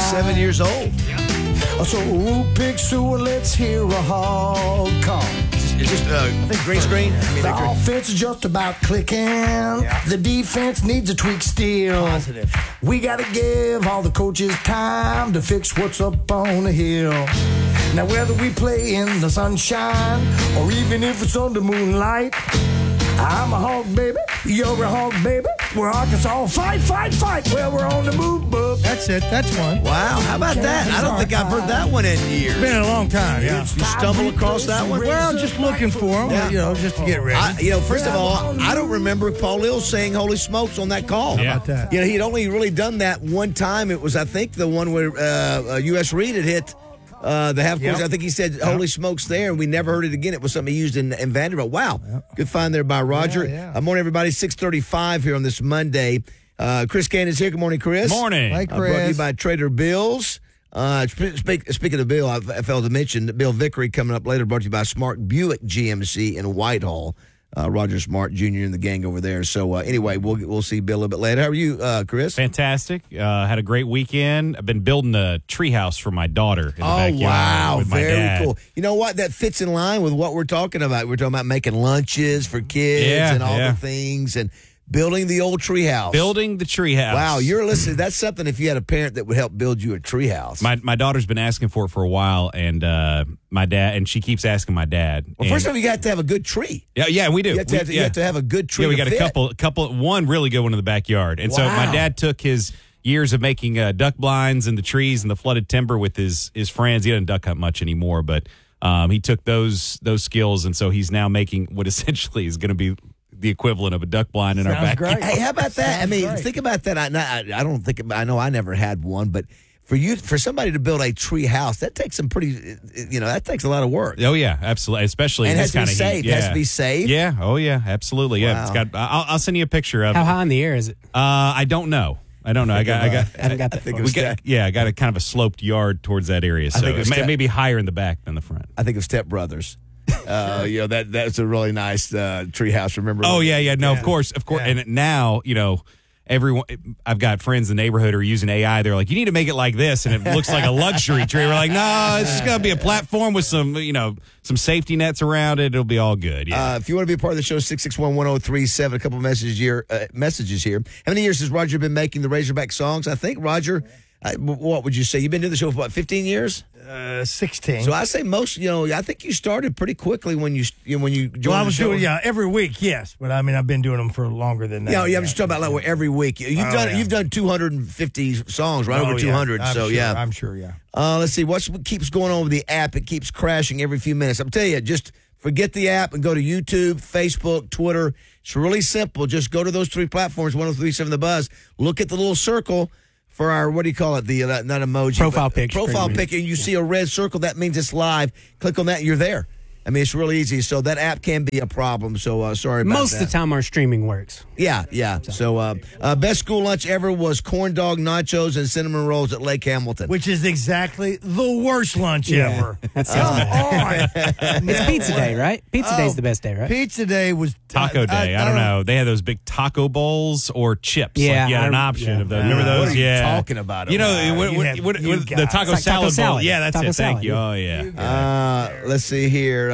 7 years old. So who picks who? Let's hear a hog call. It's just, I think green screen. The offense is just about clicking. Yeah. The defense needs a tweak still. Positive. We got to give all the coaches time to fix what's up on the hill. Now, whether we play in the sunshine or even if it's under moonlight, I'm a hog, baby. You're a hog, baby. We're Arkansas. Fight, fight, fight. Well, we're on the move, book. That's it. That's one. Wow, how about that? I don't think I've heard that one in years. It's been a long time, yeah. You stumble across that one? Well, just looking for them, just to get ready. First of all, I don't remember Paul Hill saying "Holy smokes" on that call. How about that? He'd only really done that one time. It was, I think, the one where U.S. Reed had hit the half course. I think he said "Holy smokes" there, and we never heard it again. It was something he used in Vanderbilt. Wow, good find there by Roger. Yeah. Morning, everybody. 6:35 here on this Monday. Chris Cannon's here. Good morning, Chris. Morning. Hi, Brought to you Chris. by Trader Bill's. Speaking of Bill, I failed to mention that Bill Vickery coming up later. Brought to you by Smart Buick GMC in Whitehall. Roger Smart Jr. and the gang over there. So anyway, we'll see Bill a little bit later. How are you, Chris? Fantastic. Had a great weekend. I've been building a treehouse for my daughter in the backyard wow, with my very dad. cool. You know what? That fits in line with what we're talking about. We're talking about making lunches for kids and all the things and building the old treehouse. Building the treehouse. Wow, you're listening. That's something if you had a parent that would help build you a treehouse. My daughter's been asking for it for a while, and my dad, and she keeps asking my dad. Well, first of all, you got to have a good tree. Yeah, we do. You have to have a good tree. Yeah, we to got fit. a couple, one really good one in the backyard. And so my dad took his years of making duck blinds in the trees and the flooded timber with his friends. He doesn't duck hunt much anymore, but he took those skills, and so he's now making what essentially is going to be the equivalent of a duck blind in our backyard. Hey, how about that? Think about that. I don't think I know I never had one, but for somebody to build a tree house, that takes some pretty, that takes a lot of work. Oh yeah, absolutely, especially And in it this has to kind be of safe. heat. It has to be safe. Yeah. Oh yeah, absolutely. Yeah, Wow. it's got. I'll send you a picture of. How it. high in the air is it? I don't know. I got I haven't got that. I got a kind of a sloped yard towards that area, so think it was it may be higher in the back than the front. I think of Step Brothers. That's a really nice tree house. Remember? Oh yeah. No, of course. Yeah. And now everyone. I've got friends in the neighborhood who are using AI. They're like, you need to make it like this, and it looks like a luxury tree. We're like, no, it's just gonna be a platform with some safety nets around it. It'll be all good. Yeah. If you want to be a part of the show, 661-1037. A couple of messages here. How many years has Roger been making the Razorback songs? I think Roger. What would you say? You've been doing the show for 15 years? 16. So I say most. I think you started pretty quickly when you joined. Well, I the was show. doing every week, yes, but I've been doing them for longer than that. Yeah, I'm just talking about like every week. You've done 250 songs, right? Over 200. I'm sure. Let's see what keeps going on with the app. It keeps crashing every few minutes. I'm telling you, just forget the app and go to YouTube, Facebook, Twitter. It's really simple. Just go to those three platforms. 1037 The Buzz. Look at the little circle for our, what do you call it? The not emoji. Profile pic. Profile pic, and you see a red circle. That means it's live. Click on that, and you're there. It's really easy. So that app can be a problem. So sorry about that. Most of the time, our streaming works. Yeah. So best school lunch ever was corn dog, nachos, and cinnamon rolls at Lake Hamilton. Which is exactly the worst lunch ever. That's Come on. It's pizza day, right? Pizza day's the best day, right? Pizza day was Taco day. I don't know. They had those big taco bowls or chips. Yeah, you had an option of those. Remember those? What are you talking about? The taco It's like salad taco salad. bowl. Yeah, that's Taco it. Thank salad, you. yeah. Oh yeah. Let's see here.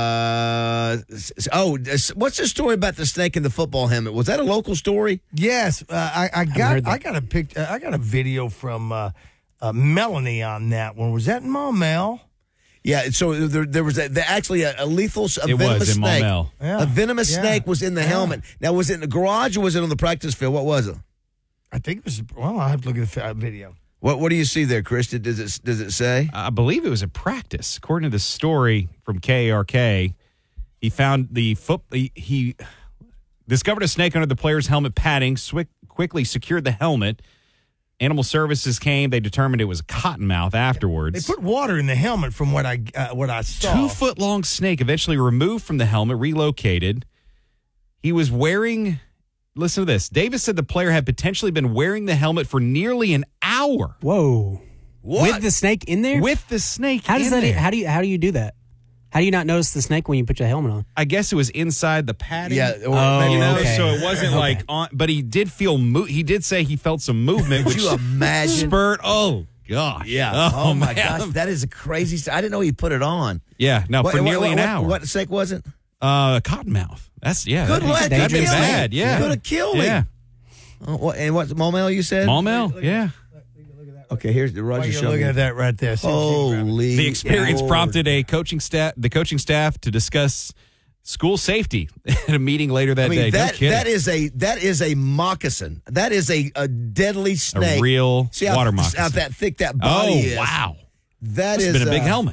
What's the story about the snake in the football helmet? Was that a local story? Yes, I got a picture. I got a video from Melanie on that one. Was that in Maumelle? Yeah. So there was actually a lethal, It venomous was in snake. Maumelle. Yeah. A venomous Yeah. snake was in the helmet. Now, was it in the garage or was it on the practice field? What was it? I think it was. Well, I have to look at the video. What do you see there, Chris? Does it say? I believe it was a practice. According to the story from KARK, he found he discovered a snake under the player's helmet padding, quickly secured the helmet. Animal Services came. They determined it was a cottonmouth afterwards. They put water in the helmet from what I saw. 2-foot-long snake eventually removed from the helmet, relocated. He was wearing... Listen to this. Davis said the player had potentially been wearing the helmet for nearly an hour. Whoa. What? With the snake in there? With the snake How does in that? there. How do you do that? How do you not notice the snake when you put your helmet on? I guess it was inside the padding. Yeah. okay. So it wasn't like on, but he did feel. He did say he felt some movement. Could which you imagine? spurred? Oh gosh. Yeah. Oh, my man. gosh. That is a crazy. I didn't know he put it on. Yeah. No, for nearly an hour. What snake was it? Cottonmouth. That's Good luck. That'd been bad. Yeah. Could have killed him. Yeah. And what's Momel you said? Momel. Yeah. Okay, here's the Roger You're show. looking at that right there. See if you can grab it. Holy. The experience Lord. prompted the coaching staff to discuss school safety at a meeting later that day. No kidding. that is a moccasin. That is a deadly snake. A real See how, water moccasin. How that thick that body is. Wow. That It's is been a big helmet.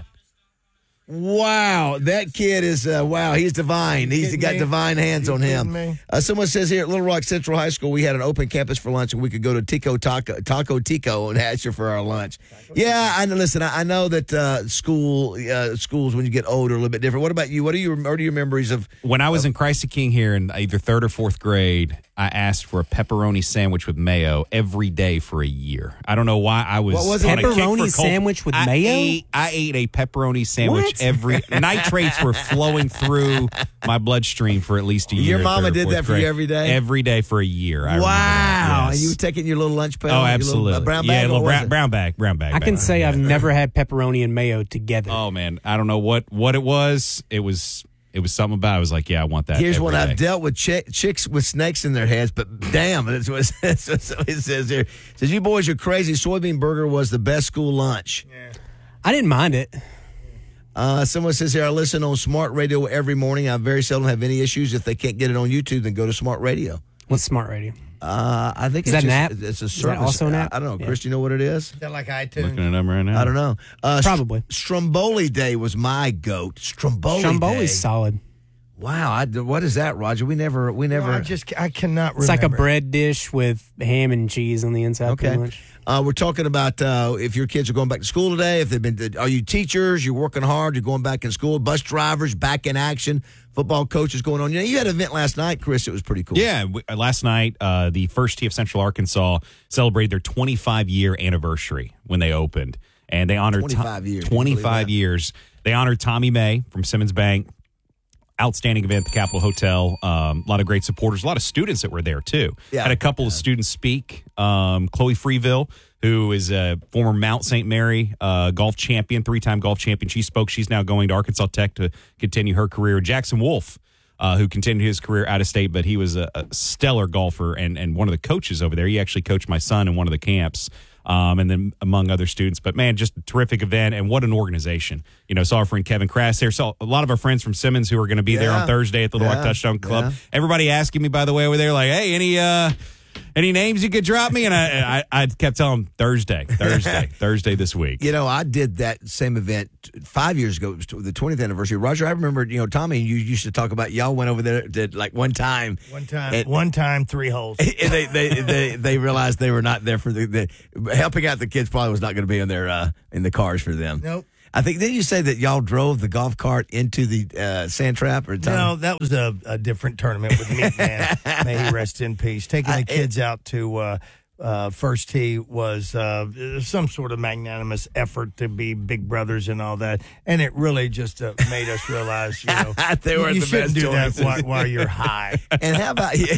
Wow, that kid is wow. He's divine. He's got divine hands on him. Someone says here at Little Rock Central High School, we had an open campus for lunch, and we could go to Taco Tico and Hatcher for our lunch. Yeah, I know. Listen, I know that schools when you get older are a little bit different. What about you? What are your memories of When I was in Christ the King here in either third or fourth grade, I asked for a pepperoni sandwich with mayo every day for a year. I don't know why I was. What was it? on a kick for Pepperoni cold- sandwich with mayo? I ate a pepperoni sandwich What? every. Nitrates were flowing through my bloodstream for at least a year. Your in mama third or did fourth that for you grade. every day? Every day for a year. I remember wow? that, And yes. you were taking your little lunch pail? Oh, your absolutely. little, brown yeah, bag. a little What was it? brown bag. I can say I've never had pepperoni and mayo together. Oh man, I don't know what it was. It was something about. I was like, yeah, I want that. Here's every one day. I've dealt with chicks with snakes in their heads, but damn, that's what it says here. It says, you boys are crazy. Soybean burger was the best school lunch. I didn't mind it. Someone says here, I listen on Smart Radio every morning. I very seldom have any issues. If they can't get it on YouTube, then go to Smart Radio. What's Smart Radio? I think Is it's that an just, app? It's a Is service. that also an app? I don't know. Yeah. Chris, you know what it is? Is that like iTunes? Looking it up right now. I don't know. Probably. Stromboli Day was my goat. Stromboli Day. Stromboli's solid. Wow. What is that, Roger? We never. I cannot remember. It's like a bread dish with ham and cheese on the inside. Okay. Pretty much. We're talking about if your kids are going back to school today. If they've been, are you teachers? You're working hard. You're going back in school. Bus drivers back in action. Football coaches going on. You know, you had an event last night, Chris. It was pretty cool. Yeah, last night the First Tee of Central Arkansas celebrated their 25-year anniversary when they opened, and they honored 25 years. 25 years. They honored Tommy May from Simmons Bank. Outstanding event at the Capitol Hotel. A lot of great supporters. A lot of students that were there too. Yeah. Had a couple of students speak. Chloe Freeville, who is a former Mount St. Mary golf champion, 3-time golf champion. She spoke. She's now going to Arkansas Tech to continue her career. Jackson Wolf, who continued his career out of state, but he was a stellar golfer and one of the coaches over there. He actually coached my son in one of the camps. And then among other students. But, man, just a terrific event, and what an organization. You know, saw our friend Kevin Crass there. Saw a lot of our friends from Simmons who are going to be there on Thursday at the Little Rock Touchdown Club. Yeah. Everybody asking me, by the way, over there, like, hey, any names you could drop me? And I kept telling them Thursday this week. You know, I did that same event 5 years ago. It was the 20th anniversary. Roger, I remember, you know, Tommy, you used to talk about y'all went over there to like one time. One time, 3 holes. And they realized they were not there for the helping out the kids. Probably was not going to be in their in the cars for them. Nope. I think didn't you say that y'all drove the golf cart into the sand trap or Tommy? No, that was a different tournament with Meat Man. May he rest in peace. Taking the kids out to First Tee was some sort of magnanimous effort to be big brothers and all that, and it really just made us realize, you know, They were you the shouldn't best do that choices. while you're high. And how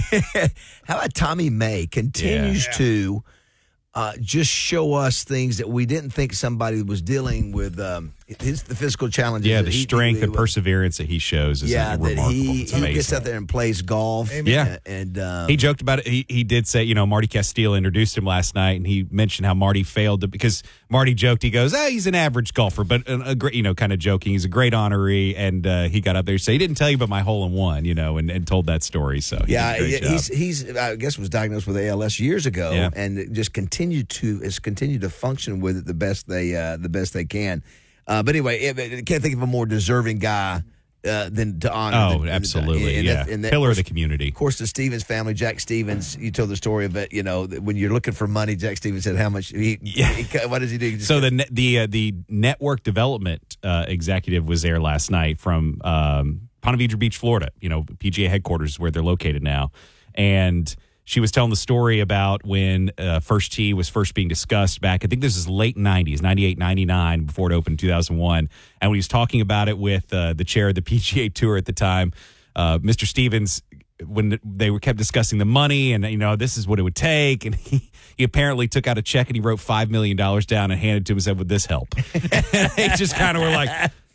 about Tommy May continues to just show us things that we didn't think somebody was dealing with, the physical challenges. Yeah, that the he strength dealing and with. perseverance that he shows is Yeah, that remarkable. he It's gets amazing. out there and plays golf. Yeah. and He joked about it. He did say, you know, Marty Castile introduced him last night, and he mentioned how Marty failed because Marty joked. He goes, he's an average golfer, but a great, you know, kind of joking. He's a great honoree, and he got up there and said, he didn't tell you about my hole in one, you know, and told that story. So he yeah, did a great job. he's I guess was diagnosed with ALS years ago, Yeah. and it just continued to function with it the best they can. But anyway, I can't think of a more deserving guy than to honor. Oh, absolutely, pillar of the community. Of course, the Stevens family, Jack Stevens. You told the story of it. You know, when you're looking for money, Jack Stevens said how much. What does he do? So the network development executive was there last night from Ponte Vedra Beach, Florida. You know, PGA headquarters where they're located now, and she was telling the story about when First Tee was first being discussed back, I think this is late 90s, 98, 99, before it opened in 2001. And when he was talking about it with the chair of the PGA Tour at the time, Mr. Stevens when they were kept discussing the money and this is what it would take, and he apparently took out a check and he wrote $5 million down and handed it to him and said, "Would this help?" And they just kind of were like,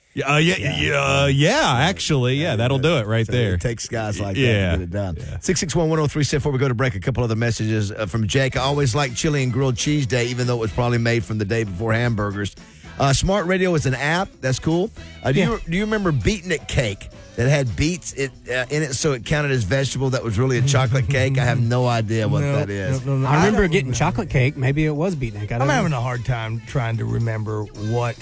actually, that'll do it right there. It takes guys like that Yeah. to get it done. 661-1037. Before we go to break, a couple other messages from Jake. I always liked chili and grilled cheese day, even though it was probably made from the day before hamburgers. Smart Radio is an app. That's cool. Do you remember Beatnik cake that had beets in it, so it counted as vegetable? That was really a chocolate cake. I have no idea what that is. No. I remember getting chocolate cake. Maybe it was beatnik. I'm having a hard time trying to remember what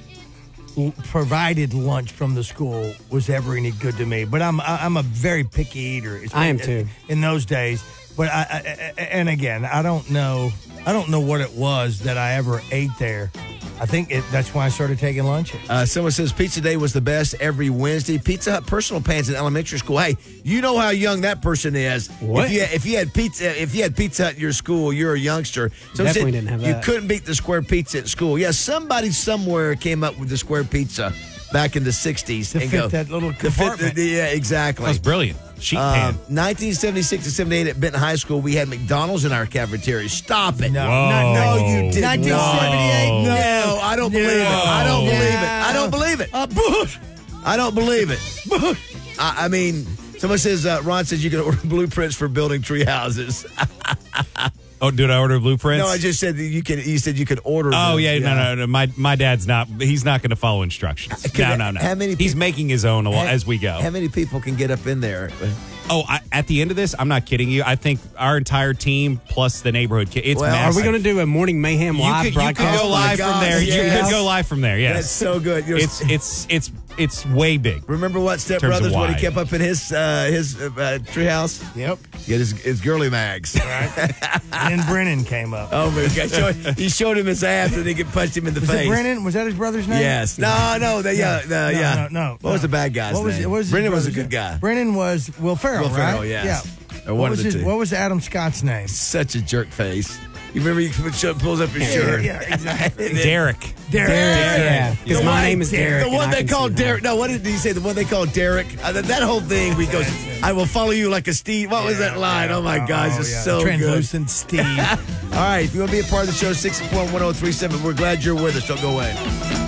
provided lunch from the school was ever any good to me. But I'm a very picky eater. I am too. In those days. But and again, I don't know what it was that I ever ate there. I think that's why I started taking lunches. Someone says Pizza Day was the best every Wednesday. Pizza Hut personal pans in elementary school. Hey, you know how young that person is. What? If you had Pizza Hut at your school, you're a youngster. So Definitely didn't have you that. couldn't beat the square pizza at school. Yeah, somebody somewhere came up with the square pizza back in the 60s. To fit that little compartment. Yeah, exactly. That was brilliant. Sheet pan. 1976 to 78 at Benton High School, we had McDonald's in our cafeteria. Stop it. No, No, you did 1978. not. No, I don't believe it. I don't believe it. I don't believe it. Bush. I don't believe it. I mean, someone says, Ron says you can order blueprints for building tree houses. Oh, did I order blueprints? No, I just said that you can. You said you could order. Oh them. no. My dad's not. He's not going to follow instructions. No. How many He's people- making his own as we go. How many people can get up in there? At the end of this, I'm not kidding you. I think our entire team plus the neighborhood kid. It's Well, Are massive. we going to do a morning mayhem live you broadcast? could go Oh, my live from gosh, there. You yes. could go live from there. Yes, That's so good. it's way big. Remember what Step terms of Brothers what he why. kept up in his treehouse? Yep. He had his girly mags. Right. And then Brennan came up. Oh my God! He showed him his ass and he punched him in the Was face. it Brennan? Was that his brother's name? Yes. No. Yeah. No. What was the bad guy's What was name? it? What was his Brennan was a brother's good name? guy. Brennan was Will Ferrell, Will Ferrell, right? yes. Yeah. Or one of the two. What was Adam Scott's name? Such a jerk face. You remember he pulls up his shirt? Yeah, exactly. And then- Derek. Yeah, because The my one- name is Derek. The one and I they can called see Derek. No, what did he say? The one they called Derek. That whole thing. He goes, "I will follow you like a steed." What was that line? Oh my gosh, it's so good. Translucent Steve. All right, if you want to be a part of the show, 661-1037. We're glad you're with us. Don't go away.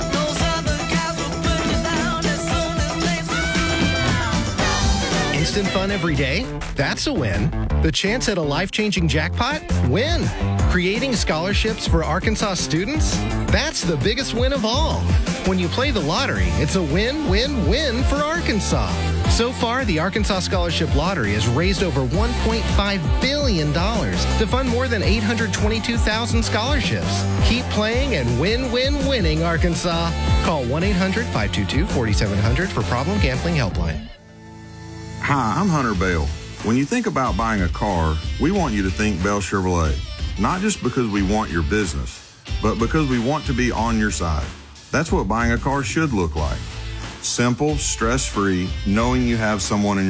Instant fun every day? That's a win. The chance at a life-changing jackpot? Win. Creating scholarships for Arkansas students? That's the biggest win of all. When you play the lottery, it's a win-win-win for Arkansas. So far, the Arkansas Scholarship Lottery has raised over $1.5 billion to fund more than 822,000 scholarships. Keep playing and winning Arkansas. Call 1-800-522-4700 for Problem Gambling Helpline. Hi, I'm Hunter Bell. When you think about buying a car, we want you to think Bell Chevrolet. Not just because we want your business, but because we want to be on your side. That's what buying a car should look like. Simple, stress-free, knowing you have someone in your